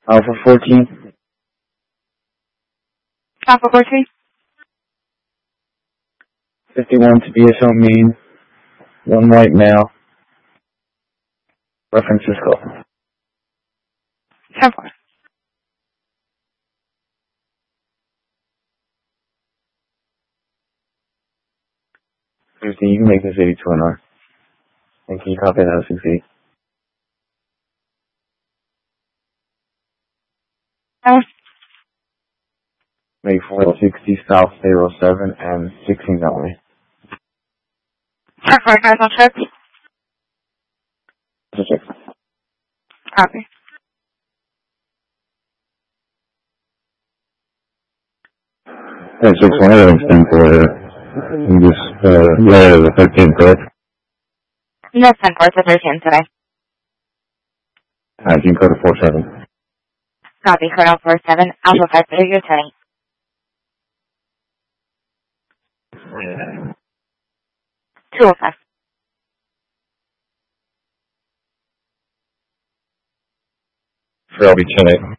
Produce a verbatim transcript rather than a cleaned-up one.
Alpha fourteen. Alpha fourteen. fifty-one to B S L Main. One white male. Reference Cisco. ten four. fifty, you can make this eighty-two an hour. And can you copy that six eight? Oh. Make four sixty South zero seven and sixteen that way. ten four, guys, on check. Just check. Copy. Hey, six one eight, ten four. You just, uh, yeah, the thirteen, correct? No, ten four, it's a thirteen today. Alright, you can code four seven. Copy, Colonel four seven, Alpha five three, you're turning. Yeah. two oh five. Sure, I'll be ten eight.